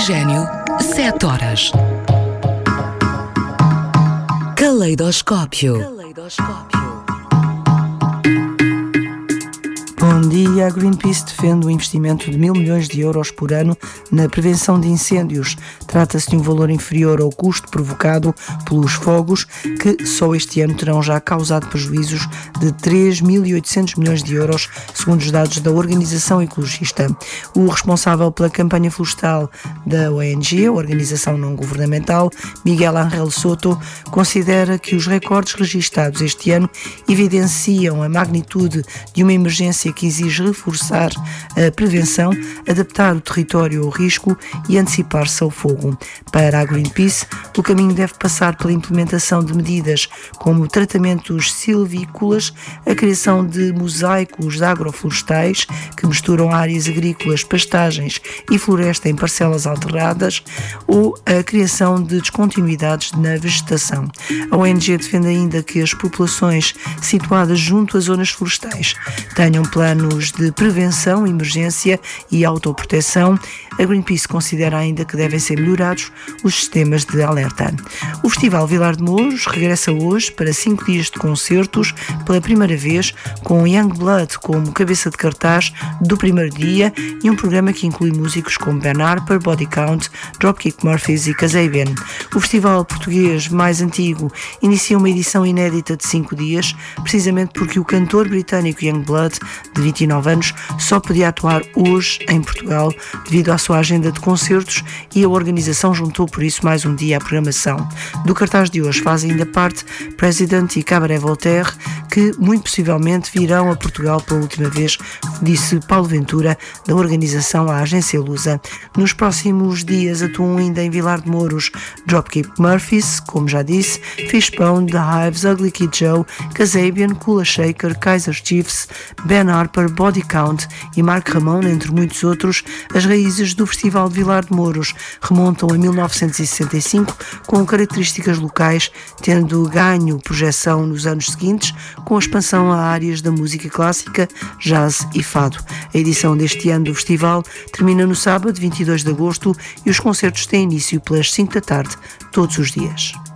Oxigênio, 7 horas. Caleidoscópio. Bom dia. A Greenpeace defende um investimento de 1.000 milhões de euros por ano na prevenção de incêndios. Trata-se de um valor inferior ao custo provocado pelos fogos, que só este ano terão já causado prejuízos de 3.800 milhões de euros, segundo os dados da organização ecologista. O responsável pela campanha florestal da ONG, a organização não governamental, Miguel Ángel Soto, considera que os recordes registados este ano evidenciam a magnitude de uma emergência que exige reforçar a prevenção, adaptar o território ao risco e antecipar-se ao fogo. Para a Greenpeace, o caminho deve passar pela implementação de medidas como tratamentos silvícolas, a criação de mosaicos agroflorestais que misturam áreas agrícolas, pastagens e floresta em parcelas alteradas, ou a criação de descontinuidades na vegetação. A ONG defende ainda que as populações situadas junto às zonas florestais tenham planos de prevenção, emergência e autoproteção. A Greenpeace considera ainda que devem ser melhorados os sistemas de alerta. O Festival Vilar de Mouros regressa hoje para 5 dias de concertos, pela primeira vez, com Youngblood como cabeça de cartaz do primeiro dia e um programa que inclui músicos como Ben Harper, Body Count, Dropkick Murphys e Kasabian. O festival português mais antigo inicia uma edição inédita de 5 dias, precisamente porque o cantor britânico Youngblood, de 29 anos, só podia atuar hoje em Portugal devido à sua agenda de concertos, e a organização juntou por isso mais um dia à programação. Do cartaz de hoje faz ainda parte President e Cabaret Voltaire, que muito possivelmente virão a Portugal pela última vez, disse Paulo Ventura, da organização à agência Lusa. Nos próximos dias atuam ainda em Vilar de Mouros Dropkick Murphys, como já disse, Fishbone, The Hives, Ugly Kid Joe, Kasabian, Kula Shaker, Kaiser Chiefs, Ben Harper, Body Count e Mark Ramon, entre muitos outros. As raízes do Festival de Vilar de Mouros remontam a 1965, com características locais, tendo ganho projeção nos anos seguintes, com a expansão a áreas da música clássica, jazz e fado. A edição deste ano do festival termina no sábado, 22 de agosto, e os concertos têm início pelas 5 da tarde, todos os dias.